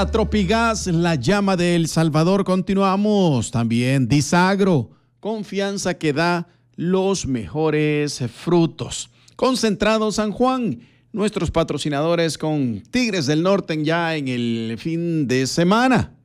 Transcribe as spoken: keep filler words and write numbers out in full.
Tropigas, la llama de El Salvador, continuamos. También Disagro, confianza que da los mejores frutos. Concentrado San Juan, nuestros patrocinadores con Tigres del Norte ya en el fin de semana.